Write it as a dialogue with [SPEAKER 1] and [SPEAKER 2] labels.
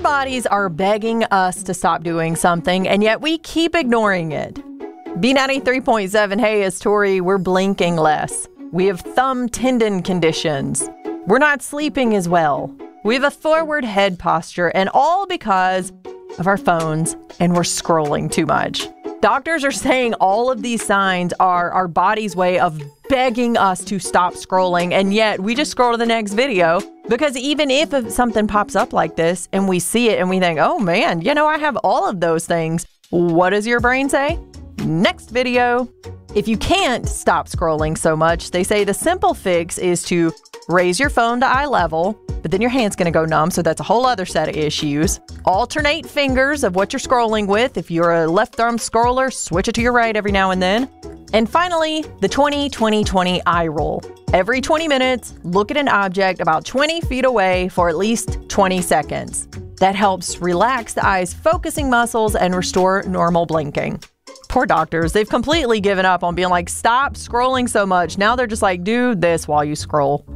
[SPEAKER 1] bodies are begging us to stop doing something, and yet we keep ignoring it. B93.7, hey, it's Tori. We're blinking less. We have thumb tendon conditions. We're not sleeping as well. We have a forward head posture, and all because of our phones, and we're scrolling too much. Doctors are saying all of these signs are our body's way of begging us to stop scrolling, and yet we just scroll to the next video because even if something pops up like this and we see it and we think, oh man, you know, I have all of those things. What does your brain say? Next video. If you can't stop scrolling so much, they say the simple fix is to raise your phone to eye level, but then your hand's going to go numb, so that's a whole other set of issues. Alternate fingers of what you're scrolling with. If you're a left thumb scroller, switch it to your right every now and then. And finally, the 20-20-20 eye rule. Every 20 minutes, look at an object about 20 feet away for at least 20 seconds. That helps relax the eye's focusing muscles and restore normal blinking. Poor doctors, they've completely given up on being like, stop scrolling so much. Now they're just like, do this while you scroll.